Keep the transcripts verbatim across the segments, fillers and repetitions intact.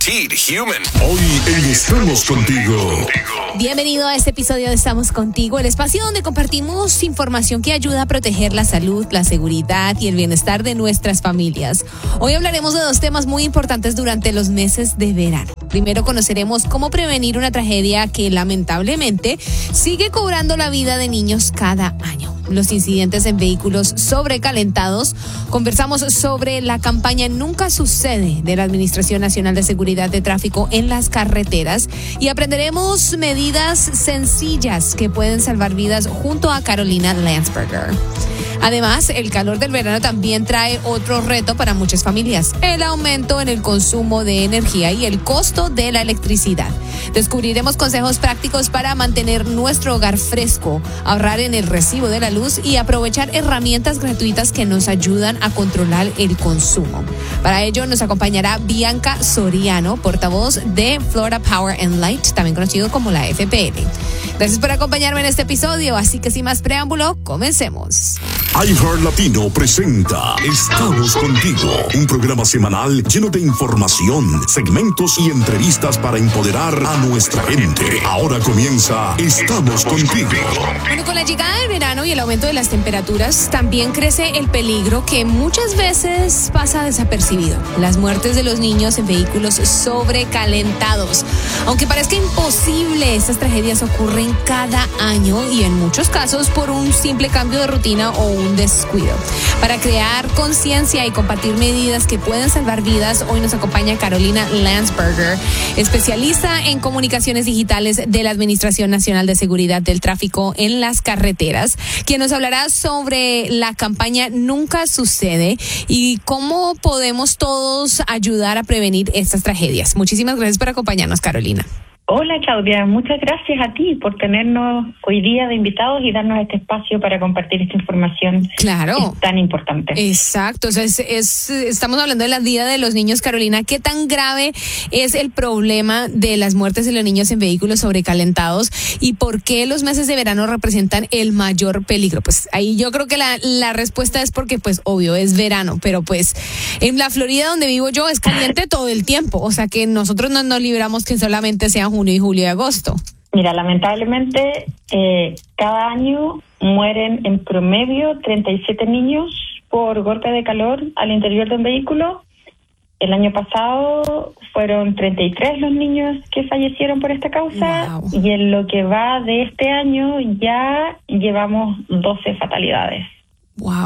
petite human. Hoy en Estamos Contigo. Bienvenido a este episodio de Estamos Contigo, el espacio donde compartimos información que ayuda a proteger la salud, la seguridad y el bienestar de nuestras familias. Hoy hablaremos de dos temas muy importantes durante los meses de verano. Primero conoceremos cómo prevenir una tragedia que lamentablemente sigue cobrando la vida de niños cada año: los incidentes en vehículos sobrecalentados. Conversamos sobre la campaña Nunca Sucede de la Administración Nacional de Seguridad de Tráfico en las Carreteras y aprenderemos medidas sencillas que pueden salvar vidas junto a Carolina Landsberger. Además, el calor del verano también trae otro reto para muchas familias: el aumento en el consumo de energía y el costo de la electricidad. Descubriremos consejos prácticos para mantener nuestro hogar fresco, ahorrar en el recibo de la luz y aprovechar herramientas gratuitas que nos ayudan a controlar el consumo. Para ello nos acompañará Bianca Soriano, portavoz de Florida Power and Light, también conocido como la F P L. Gracias por acompañarme en este episodio, así que sin más preámbulo, comencemos. iHeart Latino presenta Estamos Contigo, un programa semanal lleno de información, segmentos y entrevistas para empoderar a nuestra gente. Ahora comienza Estamos Contigo. Bueno, con la llegada del verano y el aumento de las temperaturas, también crece el peligro que muchas veces pasa desapercibido: las muertes de los niños en vehículos sobrecalentados. Aunque parezca imposible, estas tragedias ocurren cada año y en muchos casos por un simple cambio de rutina o un descuido. Para crear conciencia y compartir medidas que pueden salvar vidas, hoy nos acompaña Carolina Landsberger, especialista en comunicaciones digitales de la Administración Nacional de Seguridad del Tráfico en las Carreteras, quien nos hablará sobre la campaña Nunca Sucede y cómo podemos todos ayudar a prevenir estas tragedias. Muchísimas gracias por acompañarnos, Carolina. Hola, Claudia, muchas gracias a ti por tenernos hoy día de invitados y darnos este espacio para compartir esta información. Claro. Tan importante. Exacto, o sea, es, es, estamos hablando de la vida de los niños. Carolina, ¿qué tan grave es el problema de las muertes de los niños en vehículos sobrecalentados y por qué los meses de verano representan el mayor peligro? Pues ahí yo creo que la, la respuesta es porque, pues, obvio, es verano, pero pues en la Florida donde vivo yo es caliente todo el tiempo, o sea que nosotros no nos libramos que solamente sea junio y julio y agosto. Mira, lamentablemente eh, cada año mueren en promedio treinta y siete niños por golpe de calor al interior de un vehículo. El año pasado fueron treinta y tres los niños que fallecieron por esta causa. Wow. Y en lo que va de este año ya llevamos doce fatalidades. Wow.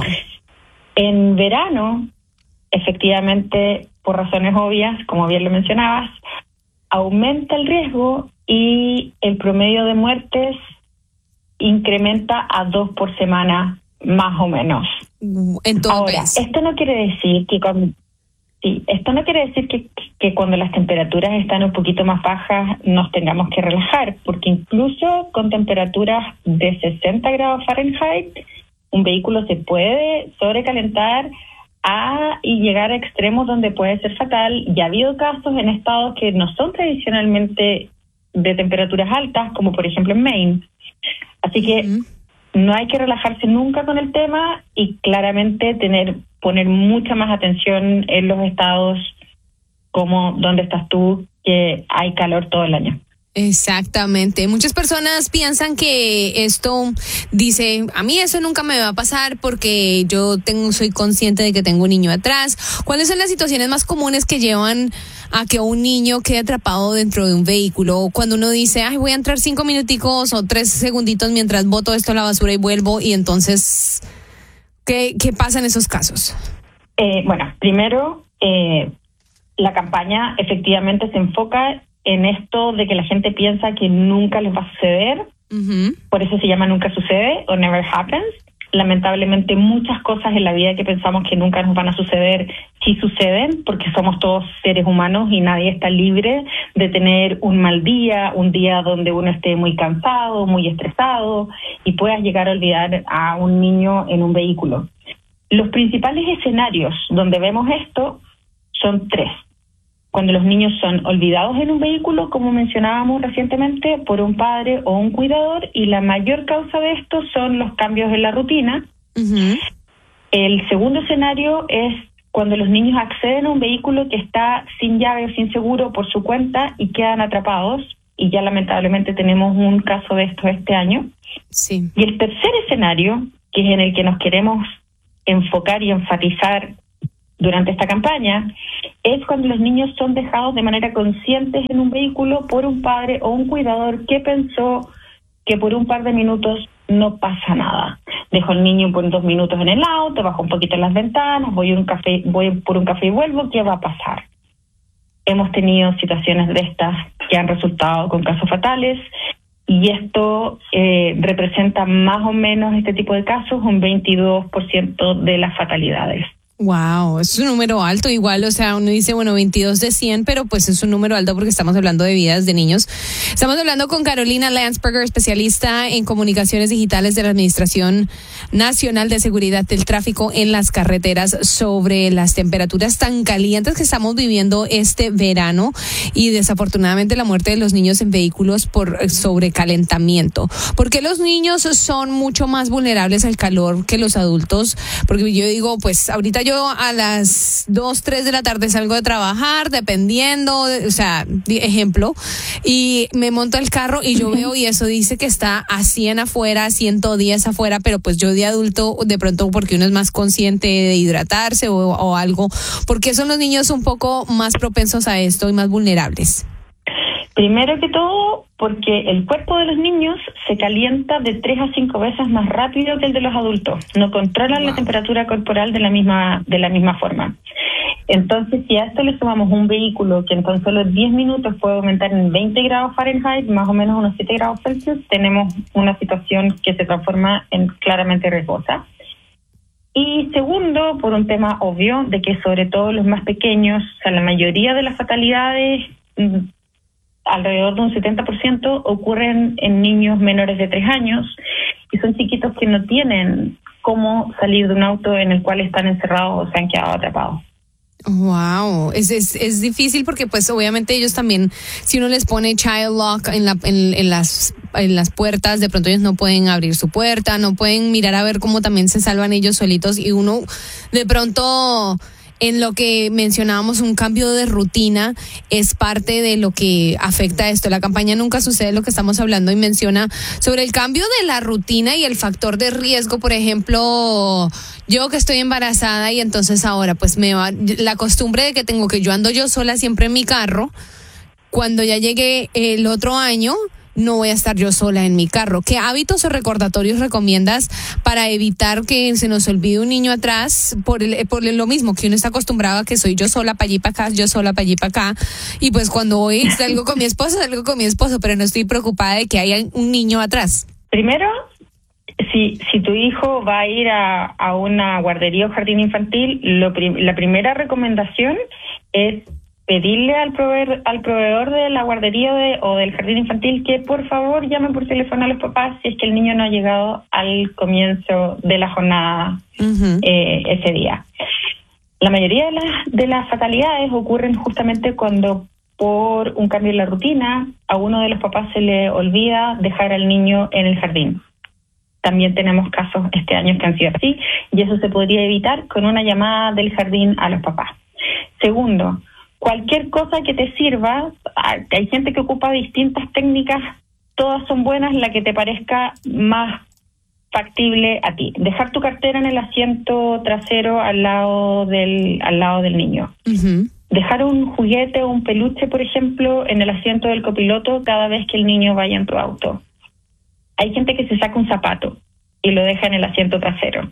En verano, efectivamente, por razones obvias, como bien lo mencionabas, aumenta el riesgo y el promedio de muertes incrementa a dos por semana, más o menos. Entonces, ahora, esto no quiere decir que cuando, sí, esto no quiere decir que, que cuando las temperaturas están un poquito más bajas nos tengamos que relajar, porque incluso con temperaturas de sesenta grados Fahrenheit, un vehículo se puede sobrecalentar a y llegar a extremos donde puede ser fatal. Ya ha habido casos en estados que no son tradicionalmente de temperaturas altas, como por ejemplo en Maine. Así que uh-huh. no hay que relajarse nunca con el tema y claramente tener poner mucha más atención en los estados como donde estás tú, que hay calor todo el año. Exactamente. Muchas personas piensan que esto, dice, a mí eso nunca me va a pasar porque yo tengo, soy consciente de que tengo un niño atrás. ¿Cuáles son las situaciones más comunes que llevan a que un niño quede atrapado dentro de un vehículo? Cuando uno dice, ay, voy a entrar cinco minuticos o tres segunditos mientras boto esto a la basura y vuelvo, y entonces, ¿qué, qué pasa en esos casos? Eh, bueno, primero, eh, la campaña efectivamente se enfoca en esto de que la gente piensa que nunca les va a suceder. Uh-huh. Por eso se llama Nunca Sucede o Never Happens. Lamentablemente muchas cosas en la vida que pensamos que nunca nos van a suceder sí suceden, porque somos todos seres humanos y nadie está libre de tener un mal día, un día donde uno esté muy cansado, muy estresado y puedas llegar a olvidar a un niño en un vehículo. Los principales escenarios donde vemos esto son tres. Cuando los niños son olvidados en un vehículo, como mencionábamos recientemente, por un padre o un cuidador, y la mayor causa de esto son los cambios en la rutina. Uh-huh. El segundo escenario es cuando los niños acceden a un vehículo que está sin llave o sin seguro por su cuenta y quedan atrapados, y ya lamentablemente tenemos un caso de esto este año. Sí. Y el tercer escenario, que es en el que nos queremos enfocar y enfatizar durante esta campaña, es cuando los niños son dejados de manera consciente en un vehículo por un padre o un cuidador que pensó que por un par de minutos no pasa nada. Dejo al niño por dos minutos en el auto, bajo un poquito las ventanas, voy a un café, voy por un café y vuelvo, ¿qué va a pasar? Hemos tenido situaciones de estas que han resultado con casos fatales, y esto eh, representa más o menos este tipo de casos, un veintidós por ciento de las fatalidades. Wow, es un número alto igual, o sea, uno dice, bueno, veintidós de cien, pero pues es un número alto porque estamos hablando de vidas de niños. Estamos hablando con Carolina Landsberger, especialista en comunicaciones digitales de la Administración Nacional de Seguridad del Tráfico en las Carreteras, sobre las temperaturas tan calientes que estamos viviendo este verano y desafortunadamente la muerte de los niños en vehículos por sobrecalentamiento. ¿Por qué los niños son mucho más vulnerables al calor que los adultos? Porque yo digo, pues ahorita yo a las dos, tres de la tarde salgo de trabajar, dependiendo, o sea, ejemplo, y me monto el carro y yo veo, y eso dice que está a cien afuera, ciento diez afuera, pero pues yo de adulto, de pronto porque uno es más consciente de hidratarse o, o algo, ¿por qué son los niños un poco más propensos a esto y más vulnerables? Primero que todo, porque el cuerpo de los niños se calienta de tres a cinco veces más rápido que el de los adultos. No controlan wow. la temperatura corporal de la misma de la misma forma. Entonces, si a esto le sumamos un vehículo que en tan solo diez minutos puede aumentar en veinte grados Fahrenheit, más o menos unos siete grados Celsius, tenemos una situación que se transforma en claramente riesgosa. Y segundo, por un tema obvio, de que sobre todo los más pequeños, o sea, la mayoría de las fatalidades, alrededor de un setenta por ciento, ocurren en niños menores de tres años, y son chiquitos que no tienen cómo salir de un auto en el cual están encerrados o se han quedado atrapados. Wow, es, es es difícil porque pues obviamente ellos también, si uno les pone child lock en la en, en las en las puertas, de pronto ellos no pueden abrir su puerta, no pueden mirar a ver cómo también se salvan ellos solitos, y uno de pronto, en lo que mencionábamos, un cambio de rutina es parte de lo que afecta esto. La campaña Nunca Sucede, lo que estamos hablando, y menciona sobre el cambio de la rutina y el factor de riesgo. Por ejemplo, yo que estoy embarazada y entonces ahora pues me va la costumbre de que tengo que yo ando yo sola siempre en mi carro. Cuando ya llegue el otro año, no voy a estar yo sola en mi carro. ¿Qué hábitos o recordatorios recomiendas para evitar que se nos olvide un niño atrás por el, por lo mismo que uno está acostumbrado a que soy yo sola para allí para acá, yo sola para allí para acá, y pues cuando voy salgo con mi esposo, salgo con mi esposo, pero no estoy preocupada de que haya un niño atrás? Primero, si si tu hijo va a ir a, a una guardería o jardín infantil, lo prim- la primera recomendación es pedirle al proveedor, al proveedor de la guardería de, o del jardín infantil que por favor llame por teléfono a los papás si es que el niño no ha llegado al comienzo de la jornada uh-huh. eh, ese día. La mayoría de las, de las fatalidades ocurren justamente cuando por un cambio en la rutina a uno de los papás se le olvida dejar al niño en el jardín. También tenemos casos este año que han sido así, y eso se podría evitar con una llamada del jardín a los papás. Segundo, cualquier cosa que te sirva, hay gente que ocupa distintas técnicas, todas son buenas, la que te parezca más factible a ti. Dejar tu cartera en el asiento trasero al lado del al lado del niño. Uh-huh. Dejar un juguete o un peluche, por ejemplo, en el asiento del copiloto cada vez que el niño vaya en tu auto. Hay gente que se saca un zapato y lo deja en el asiento trasero.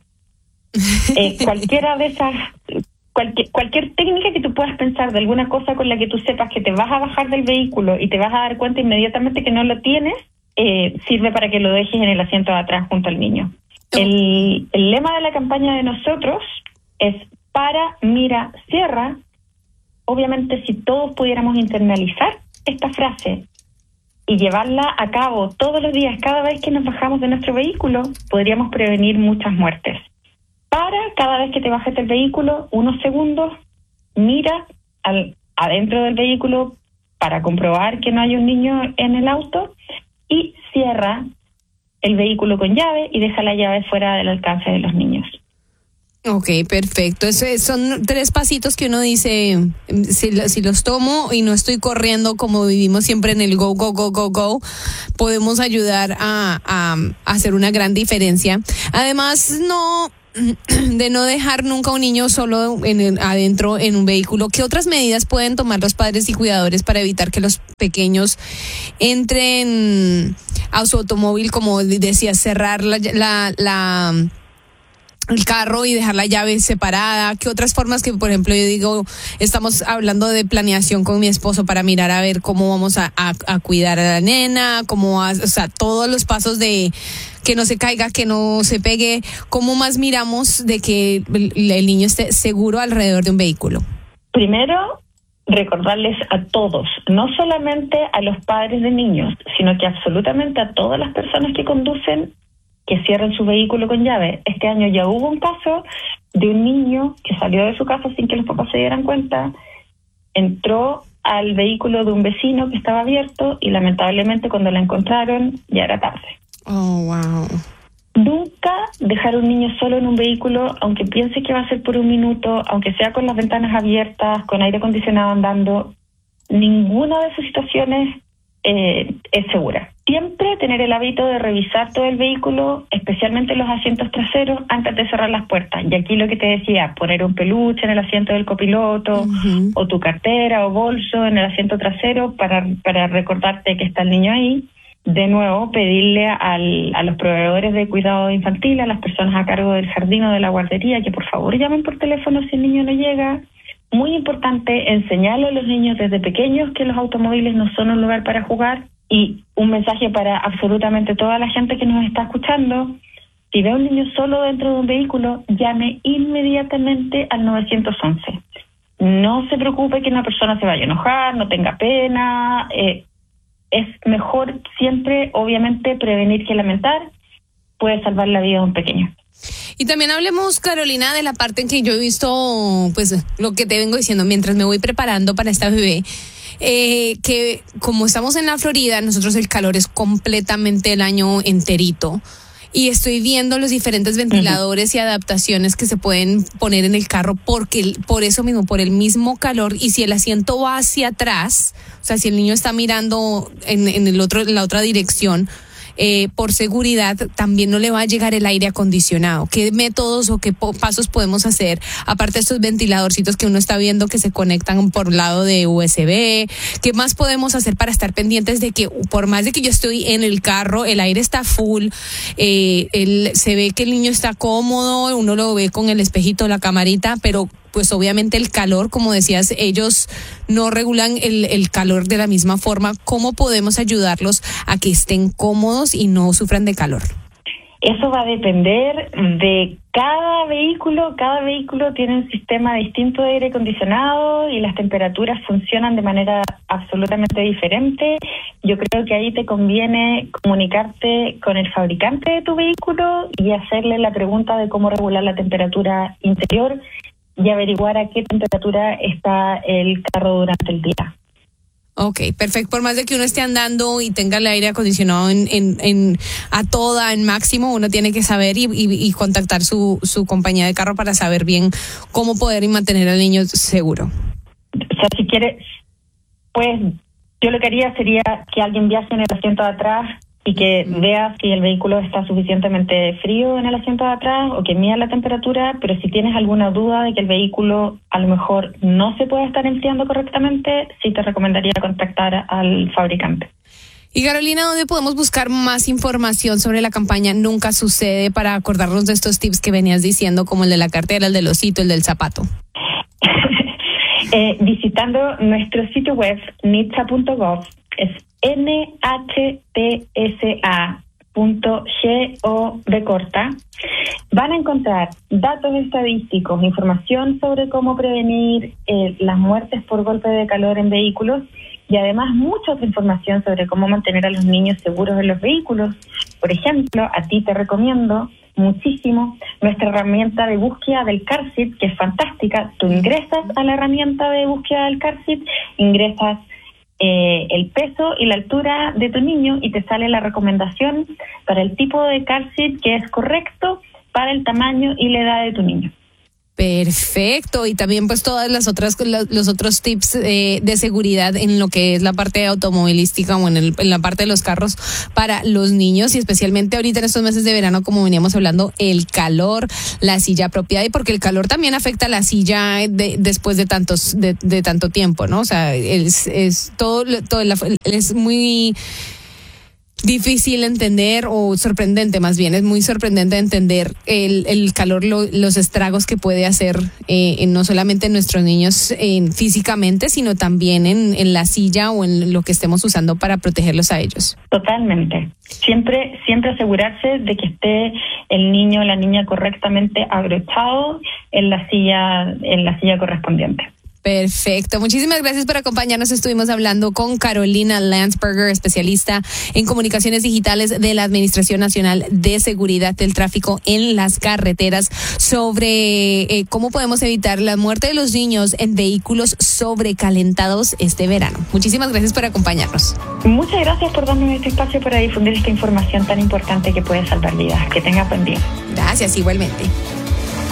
eh, cualquiera de esas... Cualquier, cualquier técnica que tú puedas pensar de alguna cosa con la que tú sepas que te vas a bajar del vehículo y te vas a dar cuenta inmediatamente que no lo tienes, eh, sirve para que lo dejes en el asiento de atrás junto al niño. El, el lema de la campaña de nosotros es para, mira, cierra. Obviamente, si todos pudiéramos internalizar esta frase y llevarla a cabo todos los días, cada vez que nos bajamos de nuestro vehículo, podríamos prevenir muchas muertes. Para, cada vez que te bajes del vehículo, unos segundos, mira al, adentro del vehículo para comprobar que no hay un niño en el auto y cierra el vehículo con llave y deja la llave fuera del alcance de los niños. Ok, perfecto. Eso es, son tres pasitos que uno dice, si, si los tomo y no estoy corriendo como vivimos siempre en el go, go, go, go, go, podemos ayudar a, a, a hacer una gran diferencia. Además, no de no dejar nunca a un niño solo en el, adentro en un vehículo. ¿Qué otras medidas pueden tomar los padres y cuidadores para evitar que los pequeños entren a su automóvil, como decía, cerrar la, la, la el carro y dejar la llave separada? ¿Qué otras formas que, por ejemplo, yo digo, estamos hablando de planeación con mi esposo para mirar a ver cómo vamos a, a, a cuidar a la nena, cómo, a, o sea, todos los pasos de que no se caiga, que no se pegue, cómo más miramos de que el, el niño esté seguro alrededor de un vehículo? Primero, recordarles a todos, no solamente a los padres de niños, sino que absolutamente a todas las personas que conducen, que cierren su vehículo con llave. Este año ya hubo un caso de un niño que salió de su casa sin que los papás se dieran cuenta, entró al vehículo de un vecino que estaba abierto y lamentablemente cuando la encontraron ya era tarde. Oh, wow. Nunca dejar a un niño solo en un vehículo, aunque piense que va a ser por un minuto, aunque sea con las ventanas abiertas, con aire acondicionado andando. Ninguna de esas situaciones eh, es segura. Siempre tener el hábito de revisar todo el vehículo, especialmente los asientos traseros, antes de cerrar las puertas. Y aquí lo que te decía, poner un peluche en el asiento del copiloto, uh-huh. o tu cartera o bolso en el asiento trasero para, para recordarte que está el niño ahí. De nuevo, pedirle al, a los proveedores de cuidado infantil, a las personas a cargo del jardín o de la guardería, que por favor llamen por teléfono si el niño no llega. Muy importante, enseñarle a los niños desde pequeños que los automóviles no son un lugar para jugar. Y un mensaje para absolutamente toda la gente que nos está escuchando: si ve a un niño solo dentro de un vehículo, llame inmediatamente al nueve once. No se preocupe que una persona se vaya a enojar, no tenga pena. Eh, es mejor siempre, obviamente, prevenir que lamentar. Puede salvar la vida de un pequeño. Y también hablemos, Carolina, de la parte en que yo he visto, pues, lo que te vengo diciendo mientras me voy preparando para esta bebé. Eh, que como estamos en la Florida, nosotros el calor es completamente el año enterito. Y estoy viendo los diferentes ventiladores uh-huh. y adaptaciones que se pueden poner en el carro porque por eso mismo, por el mismo calor. Y si el asiento va hacia atrás, o sea, si el niño está mirando en, en el otro, en la otra dirección, Eh, por seguridad también no le va a llegar el aire acondicionado. ¿Qué métodos o qué po- pasos podemos hacer? Aparte de estos ventiladorcitos que uno está viendo que se conectan por lado de U S B, ¿qué más podemos hacer para estar pendientes de que por más de que yo estoy en el carro, el aire está full, eh, el, se ve que el niño está cómodo, uno lo ve con el espejito, la camarita, pero pues obviamente el calor, como decías, ellos no regulan el, el calor de la misma forma. ¿Cómo podemos ayudarlos a que estén cómodos y no sufran de calor? Eso va a depender de cada vehículo. Cada vehículo tiene un sistema distinto de aire acondicionado y las temperaturas funcionan de manera absolutamente diferente. Yo creo que ahí te conviene comunicarte con el fabricante de tu vehículo y hacerle la pregunta de cómo regular la temperatura interior y averiguar a qué temperatura está el carro durante el día. Ok, perfecto. Por más de que uno esté andando y tenga el aire acondicionado en, en, en a toda, en máximo, uno tiene que saber y, y, y contactar su, su compañía de carro para saber bien cómo poder mantener al niño seguro. O sea, si quieres, pues yo lo que haría sería que alguien viaje en el asiento de atrás y que veas si el vehículo está suficientemente frío en el asiento de atrás o que mida la temperatura, pero si tienes alguna duda de que el vehículo a lo mejor no se puede estar enfriando correctamente, sí te recomendaría contactar al fabricante. Y Carolina, ¿dónde podemos buscar más información sobre la campaña Nunca Sucede para acordarnos de estos tips que venías diciendo, como el de la cartera, el del osito, el del zapato? eh, visitando nuestro sitio web, N H T S A punto gov, es N H T S A punto gov corta, van a encontrar datos estadísticos, información sobre cómo prevenir eh, las muertes por golpe de calor en vehículos y además mucha otra información sobre cómo mantener a los niños seguros en los vehículos. Por ejemplo, a ti te recomiendo muchísimo nuestra herramienta de búsqueda del car seat, que es fantástica. Tú ingresas a la herramienta de búsqueda del car seat, ingresas Eh, el peso y la altura de tu niño y te sale la recomendación para el tipo de car seat que es correcto para el tamaño y la edad de tu niño. Perfecto, y también pues todas las otras los otros tips eh, de seguridad en lo que es la parte automovilística o en, el, en la parte de los carros para los niños, y especialmente ahorita en estos meses de verano, como veníamos hablando, el calor, la silla apropiada, y porque el calor también afecta la silla de, después de tantos de, de tanto tiempo, ¿no? O sea, es, es todo, todo la, es muy difícil entender, o sorprendente más bien, es muy sorprendente entender el, el calor, lo, los estragos que puede hacer eh, en, no solamente en nuestros niños en, físicamente, sino también en, en la silla o en lo que estemos usando para protegerlos a ellos. Totalmente. Siempre, siempre asegurarse de que esté el niño o la niña correctamente abrochado en la silla, en la silla correspondiente. Perfecto. Muchísimas gracias por acompañarnos. Estuvimos hablando con Carolina Landsberger, especialista en comunicaciones digitales de la Administración Nacional de Seguridad del Tráfico en las Carreteras, sobre eh, cómo podemos evitar la muerte de los niños en vehículos sobrecalentados este verano. Muchísimas gracias por acompañarnos. Muchas gracias por darnos este espacio para difundir esta información tan importante que puede salvar vidas. Que tenga buen día. Gracias, igualmente.